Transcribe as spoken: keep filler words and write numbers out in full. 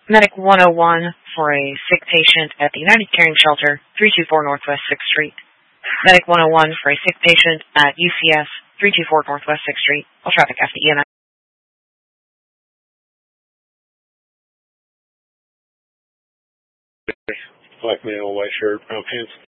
Medic one oh one for a sick patient at the United Caring Shelter, three two four Northwest sixth Street. Medic one oh one for a sick patient at U C S, three two four Northwest sixth Street. All traffic after E M S. Black male, white shirt, brown pants.